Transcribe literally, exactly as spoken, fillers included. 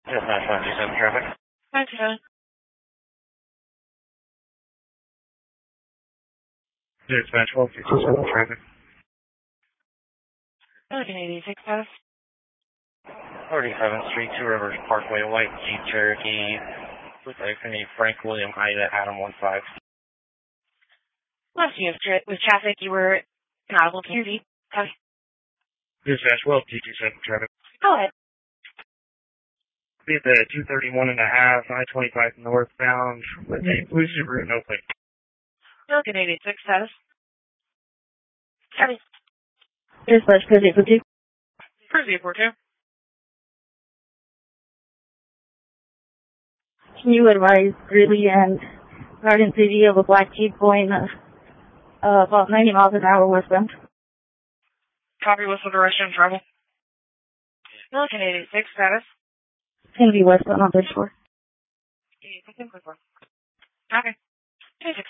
Dispatch one two seven traffic. Hi, Tina. Dispatch one two seven traffic. American eighty-six status. forty-seventh Street, Two Rivers Parkway, White Jeep Cherokee. With Anthony Frank William Ida Adam one five. Last year with traffic, you were not able to hear me. Okay. Dispatch well two two seven traffic. Go ahead. Be at the two thirty-one and a half, I twenty-five northbound with a blue Subaru no plate. American eighty-six status. Sorry. Dispatch Cruise eight four two. Cruise eight four two. Can you advise Greeley and Garden City of a black Jeep going uh, uh, about ninety miles an hour westbound? Copy, what's the direction of travel? American eighty-six status. It's going to be westbound on thirty-four. Okay. two six